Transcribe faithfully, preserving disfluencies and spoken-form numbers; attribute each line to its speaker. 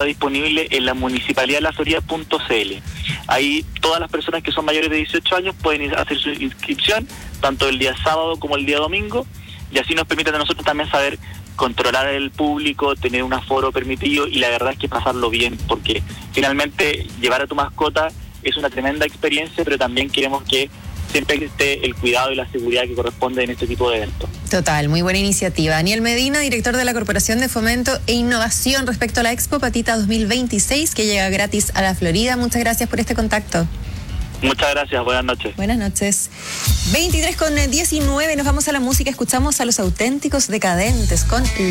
Speaker 1: disponible en la municipalidad de la Florida punto c l. Ahí todas las personas que son mayores de dieciocho años pueden ir a hacer su inscripción, tanto el día sábado como el día domingo, y así nos permiten a nosotros también saber controlar el público, tener un aforo permitido, y la verdad es que pasarlo bien, porque finalmente llevar a tu mascota es una tremenda experiencia, pero también queremos que siempre esté el cuidado y la seguridad que corresponde en este tipo de eventos.
Speaker 2: Total, muy buena iniciativa. Daniel Medina, director de la Corporación de Fomento e Innovación respecto a la Expo Patita dos mil veintiséis, que llega gratis a la Florida. Muchas gracias por este contacto.
Speaker 1: Muchas gracias, buenas noches.
Speaker 2: Buenas noches. veintitrés con diecinueve, nos vamos a la música, escuchamos a Los Auténticos Decadentes con